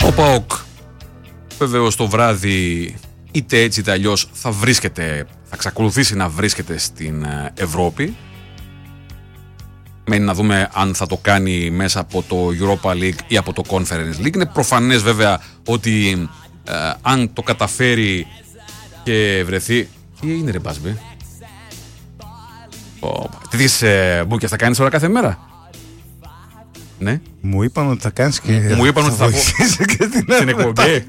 Ο ΠΑΟΚ βεβαίως το βράδυ είτε έτσι είτε αλλιώς θα εξακολουθήσει να βρίσκεται στην Ευρώπη. Μένει να δούμε αν θα το κάνει μέσα από το Europa League ή από το Conference League. Είναι προφανές βέβαια ότι αν το καταφέρει και βρεθεί... Τι είναι ρε Μπάσμπη? Τι μπούκια θα κάνεις ώρα κάθε μέρα? Ναι. Μου είπαν ότι θα κάνεις και μου είπαν ότι θα βοηθήσει και την εκπομπή.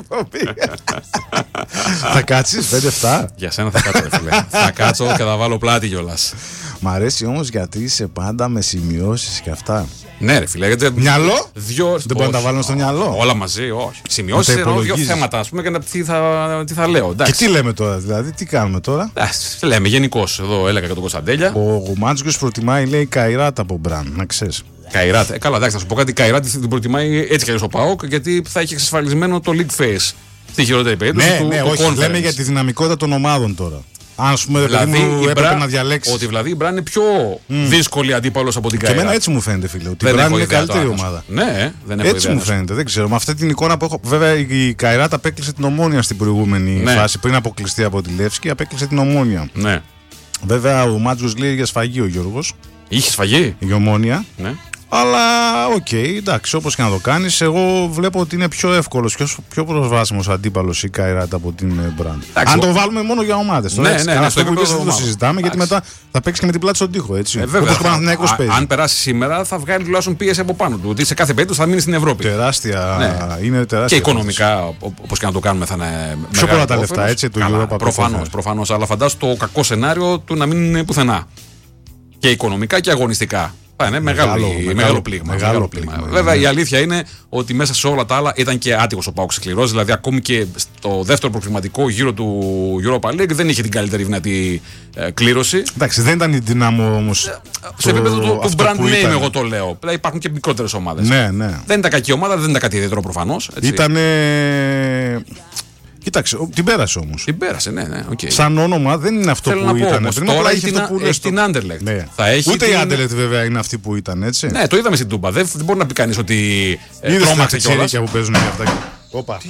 Θα κάτσεις 5-7? Για σένα θα κάτσω, φίλε. Θα κάτσω και θα βάλω πλάτη κιόλας. Μ' αρέσει όμως γιατί είσαι πάντα με σημειώσεις και αυτά. Ναι, ρε φίλε. Γιατί... Μυαλό? Δεν μπορεί να τα βάλουμε στο μυαλό. Όλα μαζί, όχι. Σημειώσεις εννοώ δύο θέματα, ας πούμε, και τι θα λέω. Και τι λέμε τώρα, δηλαδή, τι κάνουμε τώρα? Λέμε γενικώς. Εδώ έλεγα για τον Κωνσταντέλια. Ο Μάτζιος προτιμάει, λέει, Καϊράτα από Μπραν, να ξέρεις. Καϊράτα. Καλά, εντάξει, να σου πω κάτι. Καϊράτη την προτιμάει έτσι κι αλλιώς ο ΠΑΟΚ, γιατί θα έχει εξασφαλισμένο το League Face. Στη χειρότερη περίπτωση. Ναι, όχι. Λέμε για τη δυναμικότητα των ομάδων τώρα. Αν σου πούμε, δηλαδή, έπρεπε να διαλέξει. Ότι δηλαδή η Μπραν είναι πιο δύσκολη αντίπαλος από την Καϊράτα. Και εμένα έτσι μου φαίνεται, φίλε. Ότι η Μπραν είναι καλύτερη ομάδα. Ναι, δεν έχω έτσι μου φαίνεται. Δεν ξέρω. Με αυτή την εικόνα που έχω. Βέβαια η Καϊράτα απέκλεισε την Ομόνια στην προηγούμενη φάση. Πριν αποκλειστεί από τη Λεύσκη, απέκλεισε την Ομόνια. Ναι. Βέβαια ο Μάτζος λέει για σφαγή ο Γιώργος. Είχε σφαγή. Η Ομόνια. Ναι. Αλλά οκ, εντάξει, όπως και να το κάνεις, εγώ βλέπω ότι είναι πιο εύκολος, πιο προσβάσιμος αντίπαλος η Καϊράτα από την Μπραν. Αν το βάλουμε μόνο για ομάδες. Ναι, αυτό που είπες δεν το συζητάμε, γιατί μετά θα παίξει και με την πλάτη στον τοίχο. Έτσι. Βέβαια, αν περάσει σήμερα, θα βγάλει τουλάχιστον πίεση από πάνω του. Ότι σε κάθε περίπτωση θα μείνει στην Ευρώπη. Τεράστια. Ναι. Είναι τεράστια. Και οικονομικά, όπως και να το κάνουμε, θα είναι. Πιο πολλά τα λεφτά, έτσι, του Europa. Προφανώς. Αλλά φαντάσου το κακό σενάριο του να μην είναι πουθενά. Και οικονομικά και αγωνιστικά. Θα είναι μεγάλο πλήγμα. Βέβαια, η αλήθεια είναι ότι μέσα σε όλα τα άλλα ήταν και άτυχος ο ΠΑΟΚ σκληρός. Δηλαδή, ακόμη και στο δεύτερο προκριματικό γύρο του Europa League δεν είχε την καλύτερη δυνατή κλήρωση. Εντάξει, δεν ήταν η Δυναμό όμως. Σε επίπεδο του brand name, εγώ το λέω. Δηλαδή, υπάρχουν και μικρότερες ομάδες. Ναι. Δεν ήταν κακή ομάδα, δεν ήταν κάτι ιδιαίτερο προφανώς. Ήτανε. Κοίταξε, την πέρασε όμως. Την πέρασε, ναι. Okay. Σαν όνομα δεν είναι αυτό που ήταν. Τώρα έχει την Anderlecht. Ναι. Ούτε η Anderlecht βέβαια είναι αυτή που ήταν, έτσι. Ναι, το είδαμε στην Τούμπα. Δεν μπορεί να πει κανείς ότι τρόμαξε κιόλας. Είδες που παίζουν και αυτά. Όπα.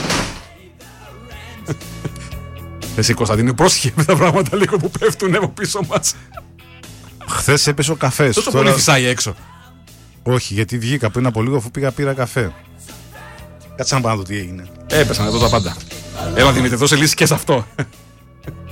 Εσύ Κωνσταντίνε, πρόσχε με τα πράγματα λίγο που πέφτουν από πίσω μας. Χθες έπεσε ο καφές. Τόσο πολύ φυσάει έξω. Όχι, γιατί βγήκα πριν από λίγο αφού πήρα καφέ. Κάτσε να πάω να δω τι έγινε. Έπεσαν εδώ τα πάντα. Έλα Δημήτρη, δώσε λύση και σε αυτό.